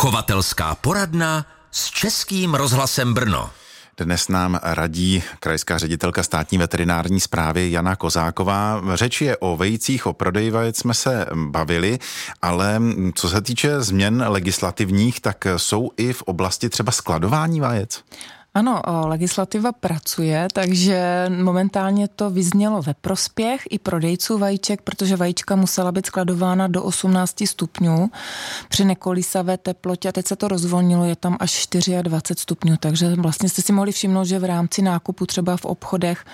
Chovatelská poradna s Českým rozhlasem Brno. Dnes nám radí krajská ředitelka státní veterinární správy Jana Kozáková. Řeč je o vejcích, o prodeji vajec jsme se bavili, ale co se týče změn legislativních, tak jsou i v oblasti třeba skladování vajec? Ano, legislativa pracuje, takže momentálně to vyznělo ve prospěch i prodejců vajíček, protože vajíčka musela být skladována do 18 stupňů při nekolísavé teplotě a teď se to rozvolnilo, je tam až 24 stupňů, takže vlastně jste si mohli všimnout, že v rámci nákupu třeba v obchodech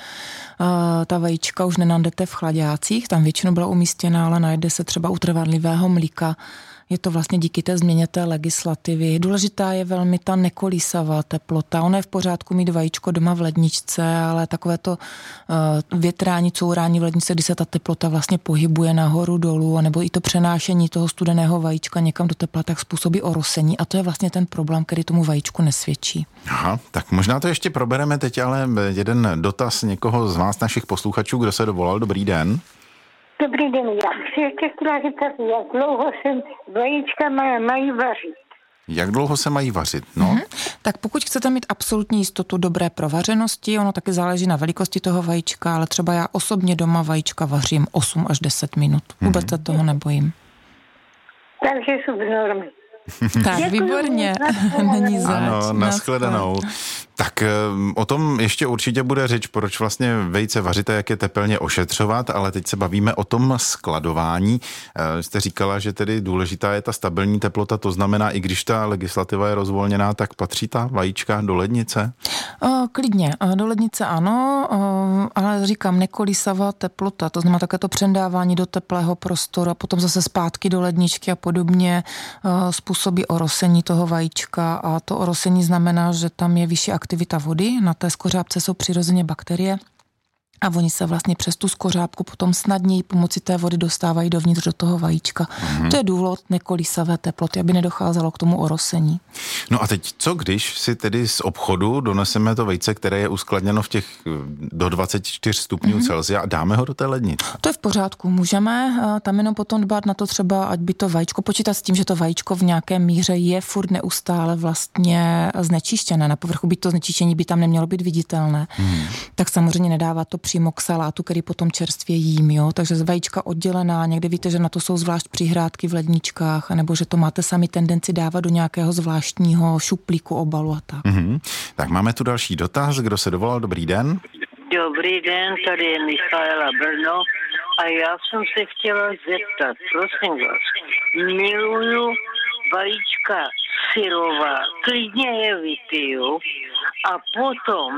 ta vajíčka už nenajdete v chladácích, tam většinou byla umístěna, ale najde se třeba u trvanlivého mlíka. Je to vlastně díky té změně té legislativy. Důležitá je velmi ta nekolísavá teplota. Ono je v pořádku mít vajíčko doma v ledničce, ale takové to větrání, courání v ledničce, kdy se ta teplota vlastně pohybuje nahoru, dolů, nebo i to přenášení toho studeného vajíčka někam do tepla, tak způsobí orosení. A to je vlastně ten problém, který tomu vajíčku nesvědčí. Aha, tak možná to ještě probereme teď, ale jeden dotaz někoho z vás, našich posluchačů, kdo se dovolal. Dobrý den. Dobrý den, já bych si ještě chtěla zeptat, jak dlouho se vajíčka mají vařit. Jak dlouho se mají vařit? No. Tak pokud chcete mít absolutní jistotu dobré provařenosti, ono taky záleží na velikosti toho vajíčka, ale třeba já osobně doma vajíčka vařím 8 až 10 minut. Vůbec se toho nebojím. Takže jsou v normě. Tak, výborně. Není zač. Ano, nashledanou. Tak o tom ještě určitě bude řeč, proč vlastně vejce vaříte, jak je tepelně ošetřovat, ale teď se bavíme o tom skladování. Jste říkala, že tedy důležitá je ta stabilní teplota, to znamená, i když ta legislativa je rozvolněná, tak patří ta vajíčka do lednice? Klidně, do lednice ano, ale říkám, nekolísavá teplota, to znamená také to přendávání do teplého prostoru a potom zase zpátky do ledničky a podobně způsobí orosení toho vajíčka a to orosení znamená, že tam je vyšší aktivita vody, na té skořápce jsou přirozeně bakterie a oni se vlastně přes tu skořápku potom snadněji pomocí té vody dostávají dovnitř do toho vajíčka. To je důvod nekolísavé teploty, aby nedocházelo k tomu orosení. No a teď co když si tedy z obchodu doneseme to vejce, které je uskladněno v těch do 24 stupňů Celsia a dáme ho do té lednice? To je v pořádku, můžeme tam jenom potom dbát na to třeba, ať by to vajíčko, počítat s tím, že to vajíčko v nějaké míře je furt neustále vlastně znečištěné. Na povrchu by to znečištění by tam nemělo být viditelné. Tak samozřejmě nedává to přímo k salátu, který potom čerstvě jím, jo. Takže z vajíčka oddělená, někde víte, že na to jsou zvlášť přihrádky v ledničkách, anebo že to máte sami tendenci dávat do nějakého zvláštního šuplíku, obalu a tak. Tak máme tu další dotaz, kdo se dovolal, dobrý den. Dobrý den, tady je Michaela Brno a já jsem se chtěla zeptat, prosím vás, miluju vajíčka syrová, klidně je vypiju a potom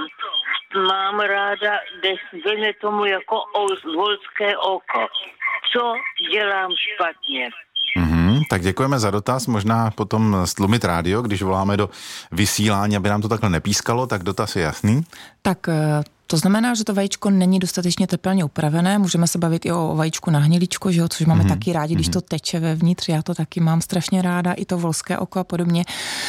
mám ráda, dejme tomu jako volské oko. Co dělám špatně? Tak děkujeme za dotaz, možná potom stlumit rádio, když voláme do vysílání, aby nám to takhle nepískalo, tak dotaz je jasný. Tak to znamená, že to vajíčko není dostatečně tepelně upravené. Můžeme se bavit i o vajíčku na hniličko, že jo, což máme taky rádi, když to teče vevnitř. Já to taky mám strašně ráda, i to volské oko a podobně.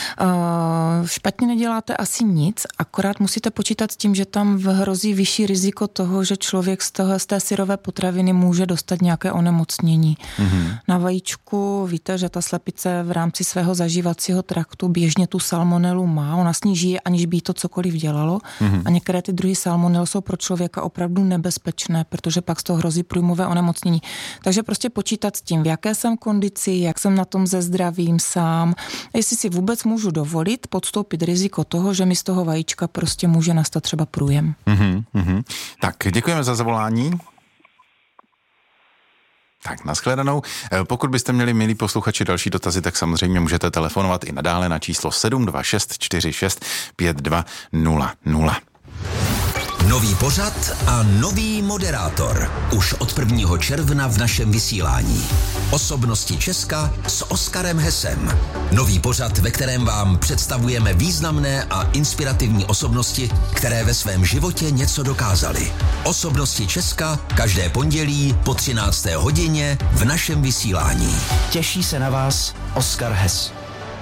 Špatně neděláte asi nic, akorát musíte počítat s tím, že tam hrozí vyšší riziko toho, že člověk z té syrové potraviny může dostat nějaké onemocnění. Na vajíčku víte, že ta slepice v rámci svého zažívacího traktu běžně tu salmonelu má. Ona s ní žije, aniž by to cokoliv dělalo. A některé ty druhy salmonely jsou pro člověka opravdu nebezpečné, protože pak z toho hrozí průjmové onemocnění. Takže prostě počítat s tím, v jaké jsem kondici, jak jsem na tom se zdravím sám, jestli si vůbec můžu dovolit podstoupit riziko toho, že mi z toho vajíčka prostě může nastat třeba průjem. Tak děkujeme za zavolání. Tak, nashledanou. Pokud byste měli, milí posluchači, další dotazy, tak samozřejmě můžete telefonovat i nadále na číslo 726 46 5200. Nový pořad a nový moderátor. Už od 1. června v našem vysílání. Osobnosti Česka s Oskarem Hesem. Nový pořad, ve kterém vám představujeme významné a inspirativní osobnosti, které ve svém životě něco dokázaly. Osobnosti Česka každé pondělí po 13. hodině v našem vysílání. Těší se na vás Oskar Hes.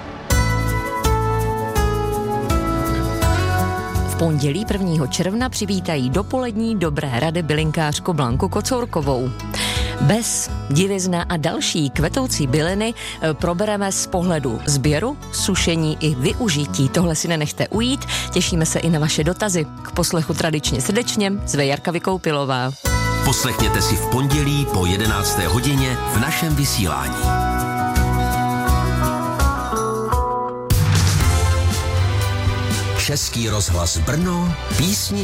Pondělí 1. června přivítají dopolední dobré rady bylinkářku Blanku Kocourkovou. Bez, divizna a další kvetoucí byliny probereme z pohledu sběru, sušení i využití. Tohle si nenechte ujít, těšíme se i na vaše dotazy. K poslechu tradičně srdečně zve Jarka Vykoupilová. Poslechněte si v pondělí po 11. hodině v našem vysílání. Český rozhlas Brno, písni